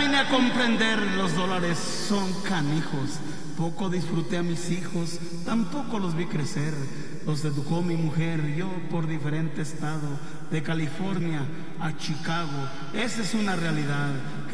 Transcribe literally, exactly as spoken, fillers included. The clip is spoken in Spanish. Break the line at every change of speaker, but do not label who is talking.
vine a comprender, los dólares son canijos. Poco disfruté a mis hijos, tampoco los vi crecer. Los educó mi mujer, yo por diferente estado, de California a Chicago. Esa es una realidad.